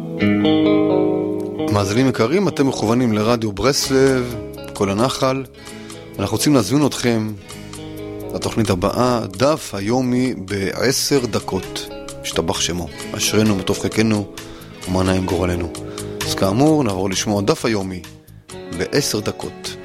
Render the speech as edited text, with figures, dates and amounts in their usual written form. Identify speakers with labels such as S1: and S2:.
S1: מאזינים יקרים, אתם מכוונים לרדיו ברסלב, כל הנחל. אנחנו רוצים להזמין אתכם לתוכנית הבאה, דף היומי ב10 דקות. משתבח שמו, אשרנו מטוב חלקנו ומעניים גורלנו. אז כאמור, נעבור לשמוע דף היומי ב10 דקות.